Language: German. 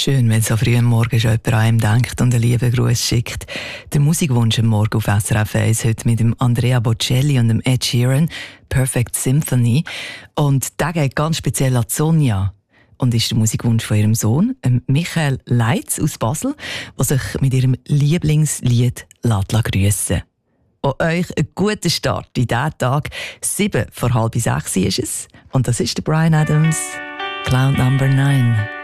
Schön, wenn so früh am Morgen schon jemand an einem denkt und einen lieben Gruß schickt. Der Musikwunsch am Morgen auf SRF 1 heute mit dem Andrea Bocelli und dem Ed Sheeran, Perfect Symphony. Und der geht ganz speziell an Sonja. Und ist der Musikwunsch von ihrem Sohn, Michael Leitz aus Basel, der sich mit ihrem Lieblingslied grüssen. Und euch einen guten Start in diesen Tag. 7 vor halb 6 ist es. Und das ist der Bryan Adams, Cloud Number 9.